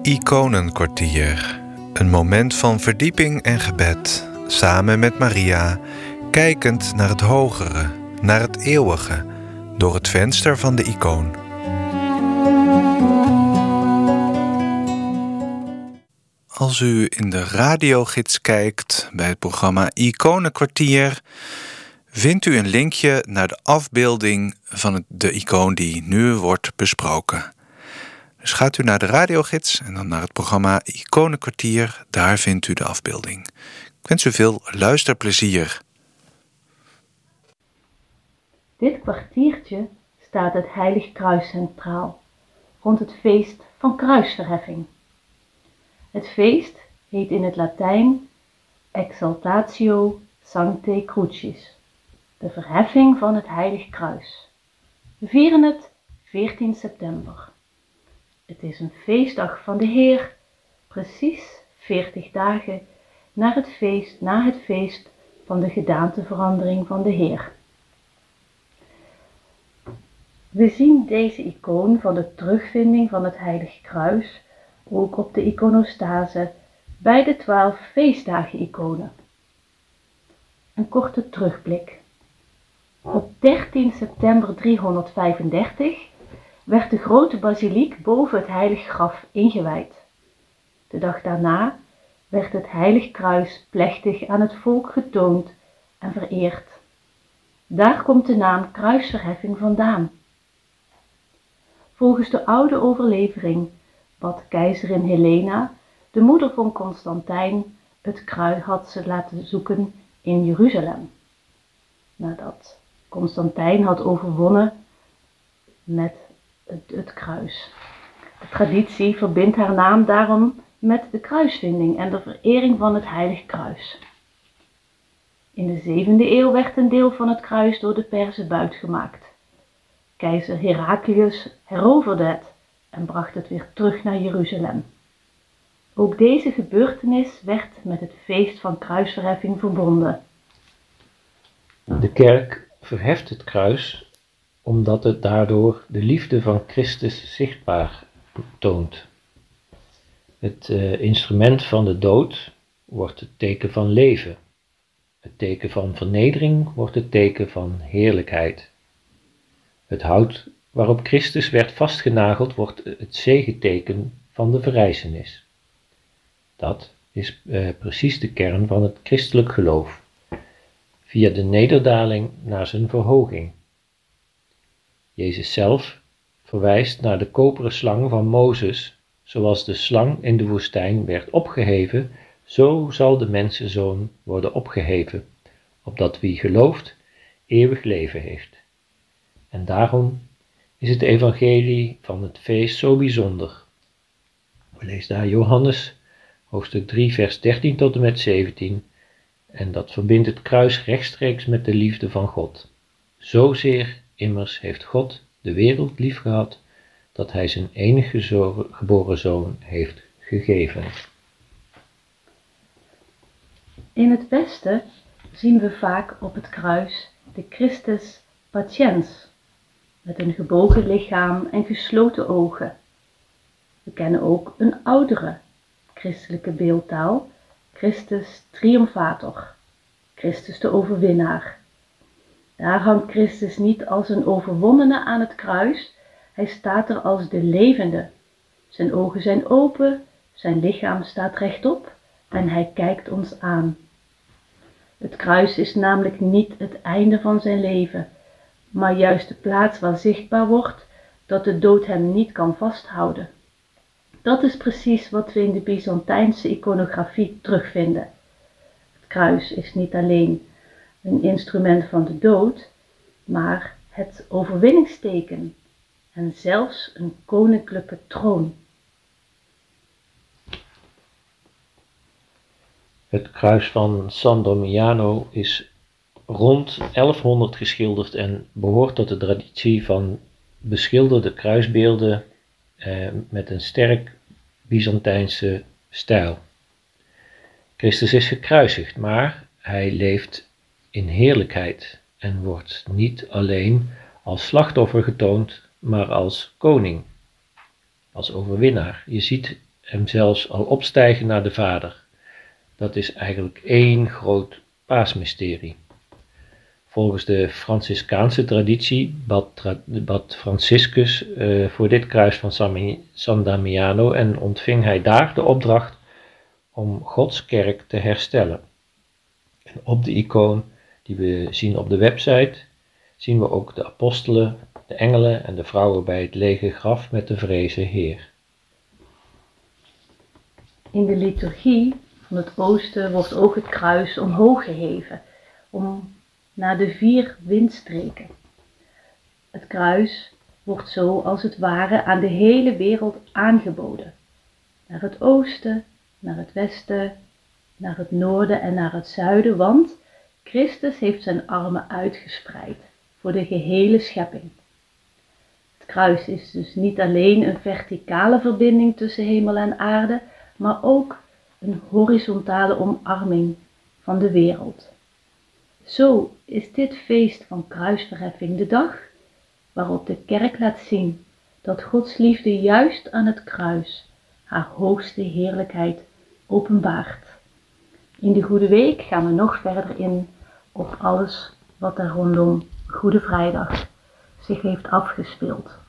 Iconenkwartier. Een moment van verdieping en gebed, samen met Maria, kijkend naar het hogere, naar het eeuwige, door het venster van de icoon. Als u in de radiogids kijkt bij het programma Iconenkwartier, vindt u een linkje naar de afbeelding van de icoon die nu wordt besproken. Dus gaat u naar de radiogids en dan naar het programma Iconenkwartier, daar vindt u de afbeelding. Ik wens u veel luisterplezier. Dit kwartiertje staat het Heilig Kruis centraal, rond het feest van kruisverheffing. Het feest heet in het Latijn Exaltatio Sanctae Crucis, de verheffing van het Heilig Kruis. We vieren het 14 september. Het is een feestdag van de Heer, precies 40 dagen na het feest van de gedaanteverandering van de Heer. We zien deze icoon van de terugvinding van het Heilig Kruis ook op de iconostase bij de 12 feestdagen-iconen. Een korte terugblik. Op 13 september 335 werd de grote basiliek boven het Heilig Graf ingewijd. De dag daarna werd het Heilig Kruis plechtig aan het volk getoond en vereerd. Daar komt de naam kruisverheffing vandaan. Volgens de oude overlevering bad keizerin Helena, de moeder van Constantijn, het kruis had ze laten zoeken in Jeruzalem. Nadat Constantijn had overwonnen met het kruis. De traditie verbindt haar naam daarom met de kruisvinding en de verering van het Heilig Kruis. In de 7e eeuw werd een deel van het kruis door de Perzen buitgemaakt. Keizer Heraclius heroverde het en bracht het weer terug naar Jeruzalem. Ook deze gebeurtenis werd met het feest van kruisverheffing verbonden. De kerk verheft het kruis omdat het daardoor de liefde van Christus zichtbaar toont. Het instrument van de dood wordt het teken van leven. Het teken van vernedering wordt het teken van heerlijkheid. Het hout waarop Christus werd vastgenageld wordt het zegeteken van de verrijzenis. Dat is precies de kern van het christelijk geloof, via de nederdaling naar zijn verhoging. Jezus zelf verwijst naar de koperen slang van Mozes, zoals de slang in de woestijn werd opgeheven, zo zal de mensenzoon worden opgeheven, opdat wie gelooft eeuwig leven heeft. En daarom is het evangelie van het feest zo bijzonder. We lezen daar Johannes, hoofdstuk 3, vers 13 tot en met 17, en dat verbindt het kruis rechtstreeks met de liefde van God. Zozeer immers heeft God de wereld lief gehad, dat hij zijn enige geboren zoon heeft gegeven. In het Westen zien we vaak op het kruis de Christus patiens, met een gebogen lichaam en gesloten ogen. We kennen ook een oudere christelijke beeldtaal, Christus triumphator, Christus de overwinnaar. Daar hangt Christus niet als een overwonnene aan het kruis, hij staat er als de levende. Zijn ogen zijn open, zijn lichaam staat rechtop en hij kijkt ons aan. Het kruis is namelijk niet het einde van zijn leven, maar juist de plaats waar zichtbaar wordt dat de dood hem niet kan vasthouden. Dat is precies wat we in de Byzantijnse iconografie terugvinden. Het kruis is niet alleen een instrument van de dood, maar het overwinningsteken en zelfs een koninklijke troon. Het kruis van San Damiano is rond 1100 geschilderd en behoort tot de traditie van beschilderde kruisbeelden met een sterk Byzantijnse stijl. Christus is gekruisigd, maar hij leeft in heerlijkheid en wordt niet alleen als slachtoffer getoond, maar als koning, als overwinnaar. Je ziet hem zelfs al opstijgen naar de Vader. Dat is eigenlijk één groot paasmysterie. Volgens de Franciscaanse traditie bad Franciscus voor dit kruis van San Damiano en ontving hij daar de opdracht om Gods kerk te herstellen. En op de icoon die we zien op de website zien we ook de apostelen, de engelen en de vrouwen bij het lege graf met de vrezen Heer. In de liturgie van het oosten wordt ook het kruis omhoog geheven, naar de 4 windstreken. Het kruis wordt zo als het ware aan de hele wereld aangeboden. Naar het oosten, naar het westen, naar het noorden en naar het zuiden, want Christus heeft zijn armen uitgespreid voor de gehele schepping. Het kruis is dus niet alleen een verticale verbinding tussen hemel en aarde, maar ook een horizontale omarming van de wereld. Zo is dit feest van kruisverheffing de dag waarop de kerk laat zien dat Gods liefde juist aan het kruis haar hoogste heerlijkheid openbaart. In de Goede Week gaan we nog verder in op alles wat er rondom Goede Vrijdag zich heeft afgespeeld.